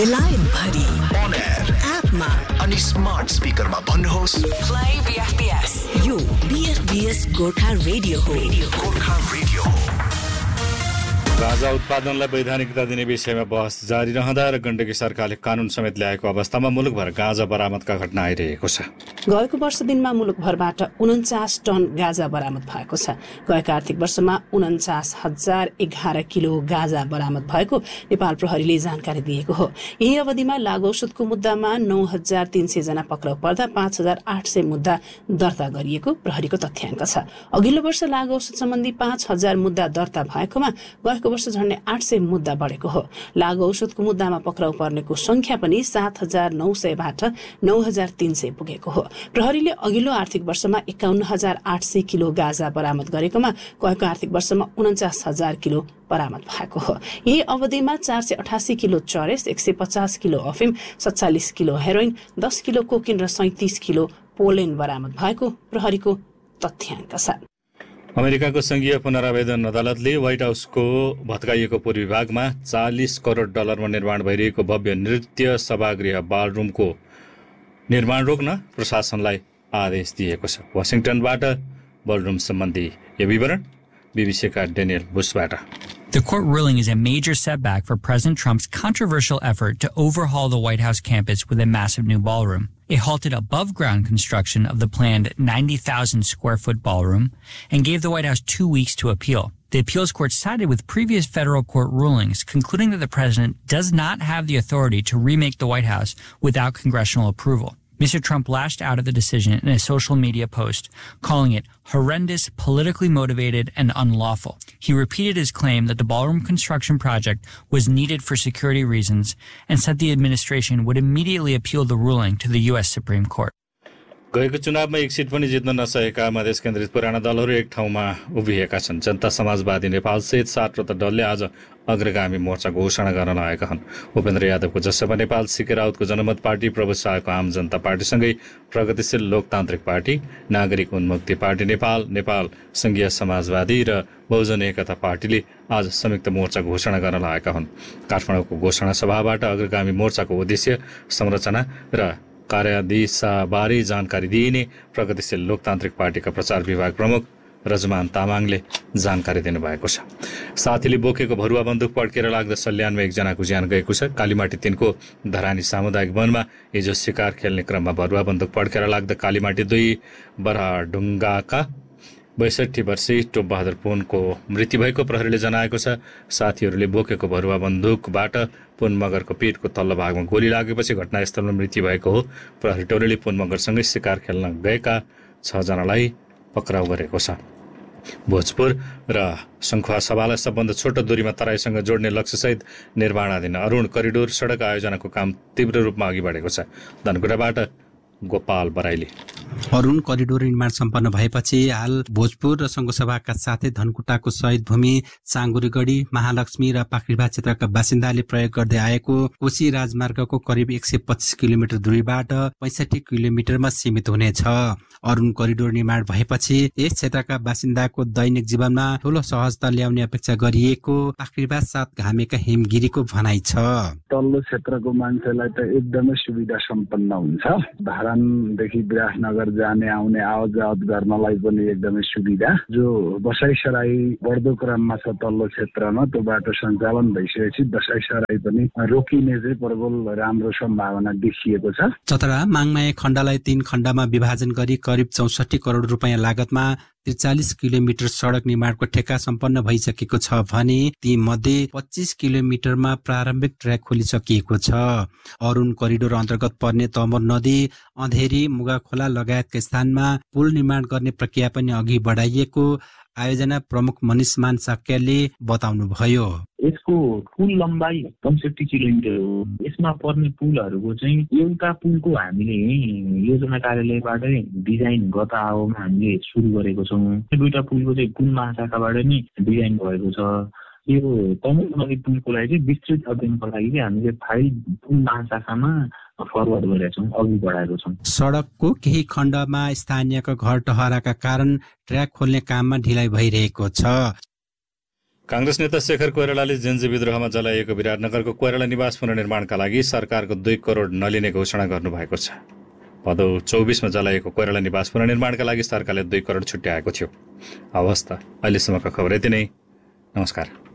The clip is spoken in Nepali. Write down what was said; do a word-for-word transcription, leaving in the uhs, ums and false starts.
लाइन भरि on air एपमा अनि स्मार्ट स्पिकरमा भन्नुहोस् प्ले बीएफबीएस। यो बीएफबीएस गोर्खा रेडियो हो। गोर्खा रेडियो हो। गाँजा उत्पादनलाई वैधानिकता दिने विषयमा बहस जारी रहँदा र गण्डकी सरकारले कानून समेत ल्याएको अवस्थामा मुलुकभर गाँजा बरामदका घटना आइरहेको छ। गएको वर्ष दिनमा मुलुकभरबाट उन्चास टन गाँजा बरामद भएको छ। गएको आर्थिक वर्षमा उन्चास हजार एघार किलो गाँजा बरामद भएको नेपाल प्रहरीले जानकारी दिएको हो। यही अवधिमा लागु औषधको मुद्दामा नौ हजार तीन सय जना पक्राउ पर्दा पाँच हजार आठ सय मुद्दा दर्ता गरिएको प्रहरीको तथ्याङ्क छ। अघिल्लो वर्ष लागु औषध सम्बन्धी पाँच हजार मुद्दा दर्ता भएकोमा गएको वर्ष झन्डै आठ सय मुद्दा बढेको हो। लागु औषधको मुद्दामा पक्राउ पर्नेको संख्या पनि सात हजार नौ सयबाट नौ हजार तीन सय पुगेको हो। प्रहरीले अघिल्लो आर्थिक वर्षमा एकाउन्न हजार आठ सय किलो गाँजा बरामद गरेकोमा गएको आर्थिक वर्षमा उन्चास हजार किलो बरामद भएको हो। यही अवधिमा चार सय अठासी किलो चरेस, एक सय पचास किलो अफिम, सत्तालिस किलो हेरोइन, दस किलो कोकिन र सैतिस किलो पोलेन बरामद भएको प्रहरीको तथ्याङ्क छ। अमेरिकाको संघीय पुनरावेदन अदालतले व्हाइट हाउसको भत्काइएको पूर्वी भागमा चालीस करोड डलरमा निर्माण भइरहेको भव्य नृत्य सभागृह बालरुमको निर्माण रोक्न प्रशासनलाई आदेश दिएको छ। वाशिंगटनबाट बलरुम सम्बन्धी यो विवरण बीबीसीका Daniel बुशबाट। The court ruling is a major setback for President Trump's controversial effort to overhaul the White House campus with a massive new ballroom. It halted above-ground construction of the planned ninety thousand square foot ballroom and gave the White House two weeks to appeal. The appeals court sided with previous federal court rulings, concluding that the president does not have the authority to remake the White House without congressional approval. Mister Trump lashed out at the decision in a social media post, calling it horrendous, politically motivated, and unlawful. He repeated his claim that the ballroom construction project was needed for security reasons and said the administration would immediately appeal the ruling to the U S Supreme Court. गएको चुनावमा एक सिट पनि जित्न नसकेका मधेस केन्द्रित पुराना दलहरू एक ठाउँमा उभिएका छन्। जनता समाजवादी नेपाल सहित सातवटा दलले आज अग्रगामी मोर्चा घोषणा गर्न आएका हुन्। उपेन्द्र यादवको जसपा नेपाल, सिके राउतको जनमत पार्टी, प्रभु शाहको आम जनता पार्टीसँगै प्रगतिशील लोकतान्त्रिक पार्टी, नागरिक उन्मुक्ति पार्टी नेपाल, नेपाल संघीय समाजवादी र बहुजन एकता पार्टीले आज संयुक्त मोर्चा घोषणा गर्न आएका हुन्। काठमाडौँको घोषणा सभाबाट अग्रगामी मोर्चाको उद्देश्य, संरचना र कार्यदिशाबारे जानकारी दिइने प्रगतिशील लोकतान्त्रिक पार्टीका प्रचार विभाग प्रमुख रजमान तामाङले जानकारी दिनुभएको छ। साथीले बोकेको भरुवा बन्दुक पड्केर लाग्दा सल्यानमा एकजनाको ज्यान गएको छ। कालीमाटी तिनको धरानी सामुदायिक वनमा हिजो शिकार खेल्ने क्रममा भरुवा बन्दुक पड्केर लाग्दा कालीमाटी दुई बराढुङ्गाका बैसठी वर्षीय टोपबहादुर पुनको मृत्यु भएको प्रहरीले जनाएको छ। साथीहरूले बोकेको भरुवा बन्दुकबाट पुन मगरको पीठको तल्लो भागमा गोली लागेपछि घटनास्थलमा मृत्यु भएको हो। प्रहरी टोलीले पुन मगरसँगै शिकार खेल्न गएका छजनालाई पक्राउ गरेको छ। भोजपुर र सङ्खुवा सभालाई सबभन्दा छोटो दूरीमा तराईसँग जोड्ने लक्ष्यसहित निर्माणाधीन अरुण करिडोर सडक आयोजनाको काम तीव्र रूपमा अघि बढेको छ। धनकुटाबाट गोपाल बराइली। अरुण करिडोर निर्माण सम्पन्न भएपछि हाल भोजपुर र सङ्घसभाका साथै धनकुटाको शहीद भूमि, चाङ्गुरीगढी, महालक्ष्मी र पाखरिबा क्षेत्रका बासिन्दाले प्रयोग गर्दै आएको कोशी राजमार्गको करिब एक सय पच्चिस किलोमिटर दूरीबाट पैंसठी किलोमिटरमा सीमित हुनेछ। अरुण करिडोर निर्माण भएपछि यस क्षेत्रका बासिन्दाको दैनिक जीवनमा ठूलो सहजता ल्याउने अपेक्षा गरिएको पाखरिबा साथ घामेका हिमगिरीको भनाइ छ। तल्लो क्षेत्रको मान्छेलाई त एकदमै सुविधा सम्पन्न हुन्छ। धारानदेखि विराटनगर जाने आउने आवत जावत गर्नलाई पनि एकदमै सुविधा। जो बसाइसराई बढ्दो क्रममा छ तल्लो क्षेत्रमा, त्यो बाटो सञ्चालन भइसकेपछि बसाइसराई पनि रोकिने चाहिँ प्रबल राम्रो सम्भावना देखिएको छ। चतरा माङमाया खण्डलाई तीन खण्डमा विभाजन गरी करिब चौसठी करोड रुपियाँ लागतमा त्रिचालिस किलोमिटर सड़क निर्माणको ठेक्का सम्पन्न भइसकेको छ भने ती मध्ये पच्चीस किलोमिटरमा प्रारम्भिक ट्र्याक खोलिसकिएको छ। अरुण करिडोर अन्तर्गत पर्ने तमोर नदी, अँधेरी, मुगाखोला लगायतका स्थानमा पुल निर्माण गर्ने प्रक्रिया पनि अघि बढाइएको आयोजना प्रमुख मनिषमान साक्यले बताउनुभयो। यसको कुल लम्बाइ पैंसठी किलोमिटर हो। यसमा पर्ने पुलहरूको चाहिँ एउटा पुलको हामीले योजना कार्यालयबाटै डिजाइन गत आवमा हामीले सुरु गरेको छौँ। दुईटा पुलको चाहिँ कुल महाशाखाबाट नै डिजाइन भएको छ। यो तमोर नदी पुलको लागि चाहिँ विस्तृत अध्ययनको लागि चाहिँ हामीले फाइल पुल महाशाखामा फरवर्ड गरेका छौँ, अघि बढाएको छौँ। सडकको केही खण्डमा स्थानीयको घर टहराका कारण ट्र्याक खोल्ने काममा ढिलाइ भइरहेको छ। काङ्ग्रेस नेता शेखर कोइरालाले जेन्जी विद्रोहमा जलाइएको विराटनगरको कोइराला निवास पुनर्निर्माणका लागि सरकारको दुई करोड नलिने घोषणा गर्नुभएको छ। भदौ चौबिसमा जलाइएको कोइराला निवास पुनर्निर्माणका लागि सरकारले दुई करोड छुट्याएको थियो। हवस् त, अहिलेसम्मको खबर यति नै। नमस्कार।